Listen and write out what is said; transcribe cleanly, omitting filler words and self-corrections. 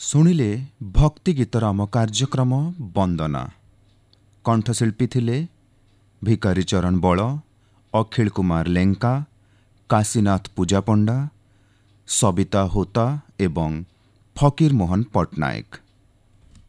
ଶୁଣିଲେ ଭକ୍ତି ଗୀତର ଆମ କାର୍ଯ୍ୟକ୍ରମ ବନ୍ଦନା। କଣ୍ଠଶିଳ୍ପୀ ଥିଲେ ଭିକାରୀ ଚରଣ ବଳ, ଅଖିଳ କୁମାର ଲେଙ୍କା, କାଶୀନାଥ ପୂଜାପଣ୍ଡା, ସବିତା ହୋତା ଏବଂ ଫକୀର ମୋହନ ପଟ୍ଟନାୟକ।